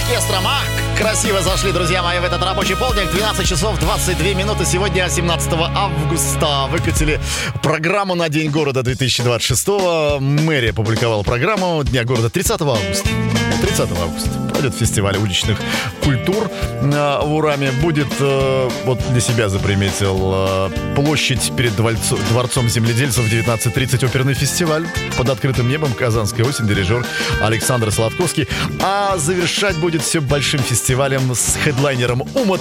оркестром. Ах, красиво зашли, друзья мои, в этот рабочий полдник. 12 часов 22 минуты. Сегодня 17 августа выкатили программу на День города 2026. Мэрия опубликовала программу Дня города 30 августа. 30 августа пройдет фестиваль уличных культур в Ураме. Будет, вот для себя заприметил, площадь перед Дворцом земледельцев в 19:30 оперный фестиваль под открытым небом. Казанская осень, дирижер Александр Сладковский. А завершать будет все большим фестивалем с хедлайнером